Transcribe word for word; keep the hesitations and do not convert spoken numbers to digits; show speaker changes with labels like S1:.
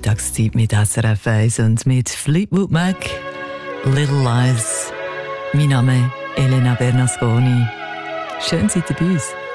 S1: Mittagszeit mit S R F eins und mit Fleetwood Mac, Little Lies. Mein Name ist Elena Bernasconi. Schön seid ihr bei uns.